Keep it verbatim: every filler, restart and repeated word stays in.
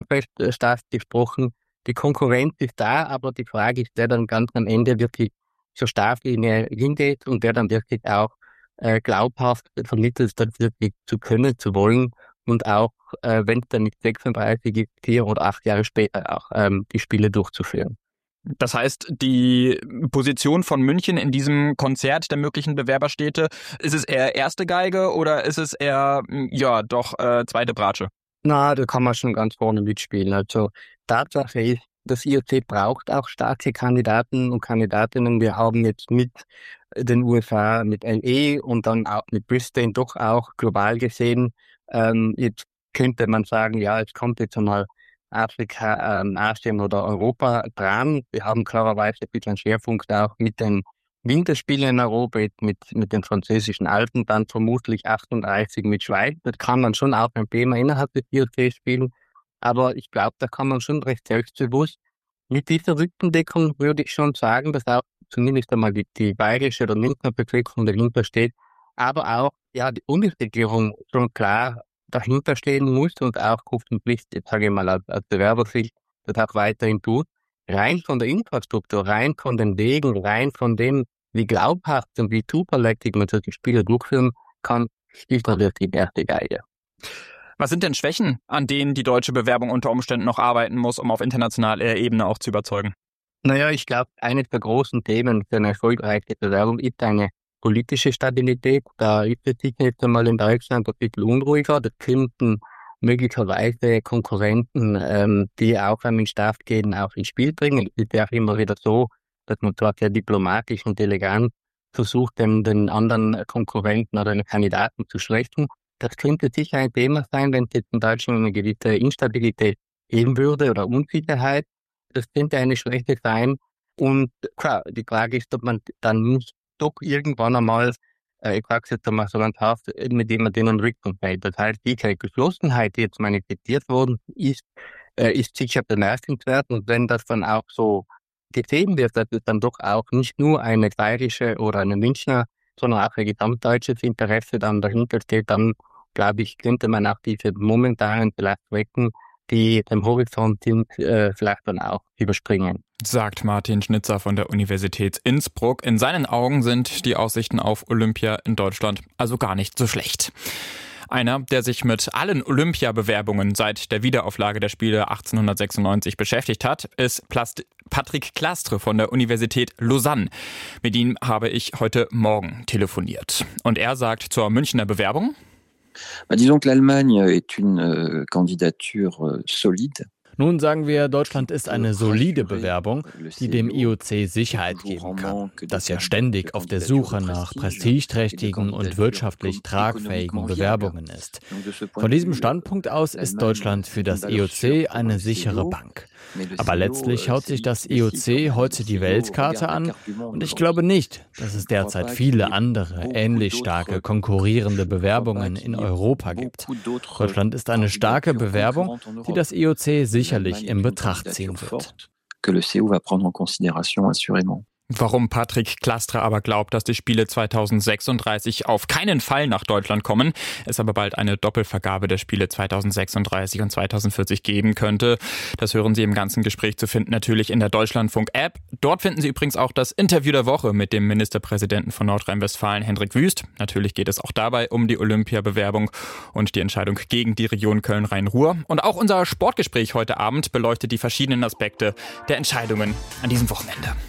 fest äh, stark gesprochen. Die Konkurrenz ist da, aber die Frage ist, wer dann ganz am Ende wirklich so stark in er hingeht und wer dann wirklich auch äh, glaubhaft vermittelt, das wirklich zu können, zu wollen und auch, äh, wenn es dann nicht sechsunddreißig ist, vier oder acht Jahre später auch ähm, die Spiele durchzuführen. Das heißt, die Position von München in diesem Konzert der möglichen Bewerberstädte, ist es eher erste Geige oder ist es eher, ja, doch äh, zweite Bratsche? Na, da kann man schon ganz vorne mitspielen. Also Tatsache ist, das I O C braucht auch starke Kandidaten und Kandidatinnen. Wir haben jetzt mit den U S A, mit L A und dann auch mit Brisbane doch auch global gesehen. Ähm, jetzt könnte man sagen, ja, jetzt kommt jetzt einmal Afrika, ähm, Asien oder Europa dran. Wir haben klarerweise ein bisschen einen Schwerpunkt auch mit den Winterspielen in Europa, mit, mit den französischen Alpen, dann vermutlich achtunddreißig mit Schweiz. Das kann man schon auch ein Thema innerhalb des I O C spielen. Aber ich glaube, da kann man schon recht selbstbewusst mit dieser Rückendeckung, würde ich schon sagen, dass auch zumindest einmal die, die bayerische oder Münchner Bevölkerung dahinter steht, aber auch ja die Bundesregierung schon klar dahinter stehen muss und auch hoffentlich, jetzt sage ich mal als, als Bewerbersicht, das auch weiterhin tut. Rein von der Infrastruktur, rein von den Wegen, rein von dem, wie glaubhaft und wie zuverlässig man solche Spiele durchführen kann, ist das wirklich die erste Geige. Was sind denn Schwächen, an denen die deutsche Bewerbung unter Umständen noch arbeiten muss, um auf internationaler Ebene auch zu überzeugen? Naja, ich glaube, eines der großen Themen für eine erfolgreiche Bewerbung ist eine politische Stabilität. Da ist es sicher jetzt einmal in Deutschland ein bisschen unruhiger. Das könnten möglicherweise Konkurrenten, ähm, die auch am Start gehen, auch ins Spiel bringen. Es ist ja auch immer wieder so, dass man dort sehr diplomatisch und elegant versucht, den, den anderen Konkurrenten oder den Kandidaten zu schwächen. Das könnte sicher ein Thema sein, wenn es jetzt in Deutschland eine gewisse Instabilität geben würde oder Unsicherheit. Das könnte eine Schwäche sein. Und klar, die Frage ist, ob man dann nicht doch irgendwann einmal, äh, ich sage es jetzt einmal so ganz hart, mit jemandem in den Rücken fällt. Das heißt, die Geschlossenheit, die jetzt manifestiert worden ist, äh, ist sicher bemerkenswert. Und wenn das dann auch so gesehen wird, dass es dann doch auch nicht nur eine bayerische oder eine Münchner, sondern auch ein gesamtdeutsches Interesse dann dahinter steht, dann glaube ich, könnte man auch diese momentanen vielleicht Schwächen, die dem Horizont sind, äh, vielleicht dann auch überspringen. Sagt Martin Schnitzer von der Universität Innsbruck. In seinen Augen sind die Aussichten auf Olympia in Deutschland also gar nicht so schlecht. Einer, der sich mit allen Olympiabewerbungen seit der Wiederauflage der Spiele achtzehnhundertsechsundneunzig beschäftigt hat, ist Patrick Clastres von der Universität Lausanne. Mit ihm habe ich heute Morgen telefoniert. Und er sagt zur Münchner Bewerbung: Disons que l'Allemagne est une euh, candidature euh, solide. Nun sagen wir, Deutschland ist eine solide Bewerbung, die dem I O C Sicherheit geben kann, das ja ständig auf der Suche nach prestigeträchtigen und wirtschaftlich tragfähigen Bewerbungen ist. Von diesem Standpunkt aus ist Deutschland für das I O C eine sichere Bank. Aber letztlich schaut sich das I O C heute die Weltkarte an und ich glaube nicht, dass es derzeit viele andere, ähnlich starke, konkurrierende Bewerbungen in Europa gibt. Deutschland ist eine starke Bewerbung, die das I O C sicherlich in Betracht ziehen wird. Warum Patrick Clastres aber glaubt, dass die Spiele zweitausendsechsunddreißig auf keinen Fall nach Deutschland kommen, es aber bald eine Doppelvergabe der Spiele zweitausendsechsunddreißig und zweitausendvierzig geben könnte, das hören Sie im ganzen Gespräch zu finden, natürlich in der Deutschlandfunk-App. Dort finden Sie übrigens auch das Interview der Woche mit dem Ministerpräsidenten von Nordrhein-Westfalen, Hendrik Wüst. Natürlich geht es auch dabei um die Olympiabewerbung und die Entscheidung gegen die Region Köln-Rhein-Ruhr. Und auch unser Sportgespräch heute Abend beleuchtet die verschiedenen Aspekte der Entscheidungen an diesem Wochenende.